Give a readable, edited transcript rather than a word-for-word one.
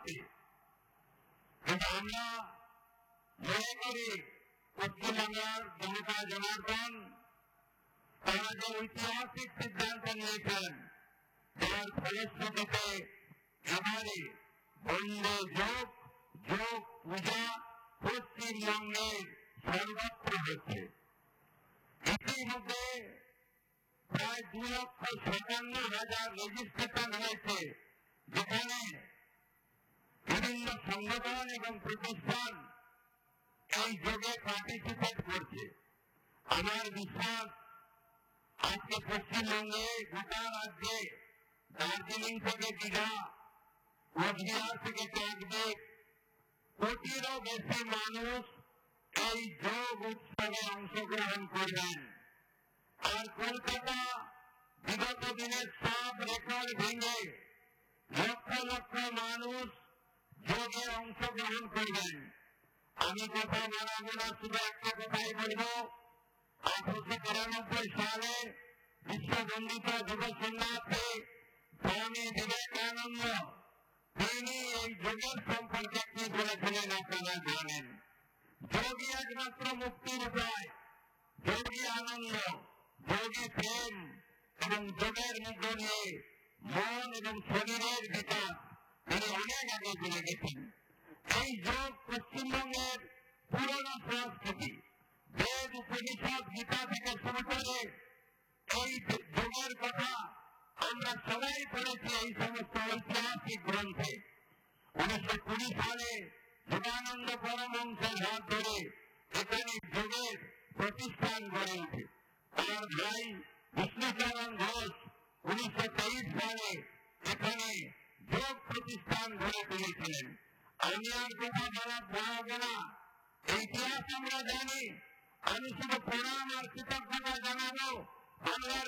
হাতে। কিন্তু আমরা মনে করি পশ্চিমবাংলার জনতা জনার্দন তারা যে ঐতিহাসিক সিদ্ধান্ত নিয়েছেন, যার ফলশ্রুতিতে এবারে বন্দে যোগ যোগ পূজা পশ্চিমবঙ্গের সর্বত্র হচ্ছে। ইতিমধ্যে প্রায় 2,57,000 রেজিস্ট্রেশন হয়েছে, যেখানে বিভিন্ন সংগঠন এবং প্রতিষ্ঠান এই যোগে পার্টিসিপেট করছে। আমার বিশ্বাস আজকে পশ্চিমবঙ্গে গোটা রাজ্যে দার্জিলিং থেকে দীঘা, কোচবিহার থেকে চাকদ্বীপ কোটিরও বেশি মানুষ এই যোগ উৎসবে অংশগ্রহণ করবেন। আর কলকাতা বিগত দিনের সব রেকর্ড ভেঙে লক্ষ লক্ষ মানুষ যোগে অংশগ্রহণ করবেন। আমি কথা বাড়াবো না, শুধু একটা কথাই বলব, 1893 সালে বিশ্ববন্দিত যুব সন্ন্যাসী স্বামী বিবেকানন্দ তিনি এই যোগের সম্পর্কে কি বলেছিলেন আপনারা জানেন। যোগী একমাত্র মুক্তির উপায়, যোগী আনন্দ, যোগী প্রেম এবং যোগের মধ্য দিয়ে মন এবং শরীরের বিকাশ তিনি অনেক আগে বলে গেছেন। এই যোগ পশ্চিমবঙ্গের পুরনো সংস্কৃতি, বেদ উপনিষদ গীতা থেকে শুরু করে এই যোগের কথা আমরা সবাই পড়েছি এই সমস্ত ঐতিহাসিক গ্রন্থে। 1920 সালে যোগানন্দ পরমহংসের হাত ধরে এখানে যোগের প্রতিষ্ঠান গড়ে ওঠে। তার ভাই বিষ্ণুচরণ ঘোষ 1923 সালে এখানে যোগ প্রতিষ্ঠান গড়ে তুলেছিলেন। আমি আর কথা বলাবো না, ইতিহাস আমরা জানি। আমি শুধু প্রণাম আর কৃতজ্ঞতা জানাবো বাংলার